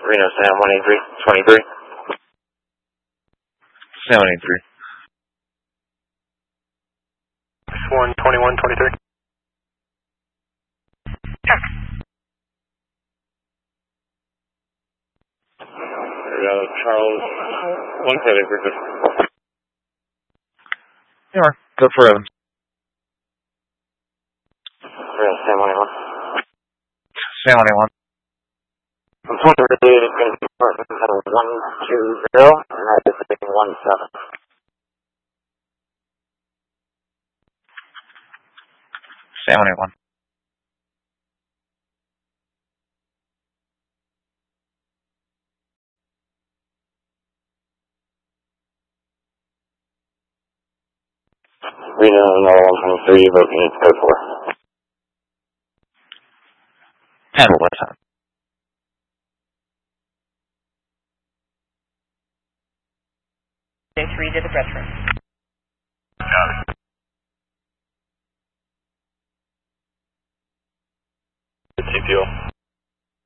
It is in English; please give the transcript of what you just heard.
Reno Sam 183, 23. Sam 183. 121, 23. Check. Charles 173. You are. Go for Evans. Sam 181. Sam 181. I'm going to read it going to be apartment 120, and that is 17. Sam 181. Reno 123, booking code 4. And what time? Day 3 to the press room. Got it. TPO.